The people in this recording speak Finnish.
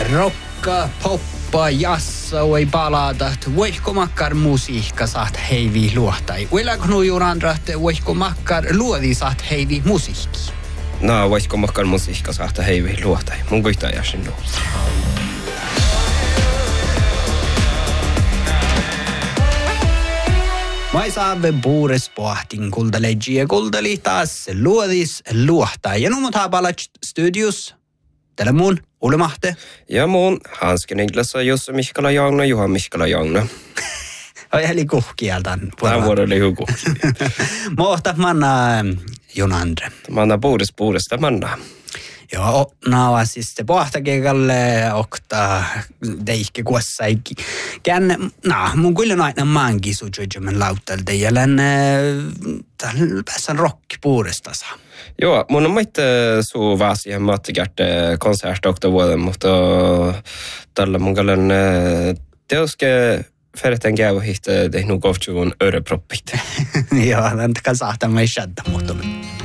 Rocka, poppa, jassa või baladat, voihko makkar musiikka saat heivi luohtai. Uilaknu juurandrat, voihko makkar luodi saat heivi musiikki. No, voihko makkar musiikka saat heivi luohtai. Mun kuitenkin jäsin nuo. Mai saamme puures pohtin kuldaleji ja kuldali taas luodis luohtai. Ja nu mut haapala studios. Tällä mun Ulle Mahte. Ja mun Hanske Niklassa, Jussi Mihkala Jaagna, Juha Mihkala Jaagna. Oi, eli kuhkialtan. Tämä vuoro oli hyvä kuhki. Mohta manna Jon Andre. Manna puudesta manna. Joo, naava siis se pohtakeikalle okta teihke kuossaikki. Känne, mun kyllä aina maankin sujujumen lautalta ja tällä päässä rocki puudestasa. Joo, mun on mitt så vasia mattigart konsert okta vuoden, mutta tällä mun kallan teoske ferten käy hihtä tehnyt kohtsuun öreproppit. Joo, tämän takaa saattaa me shadda muuttumaan.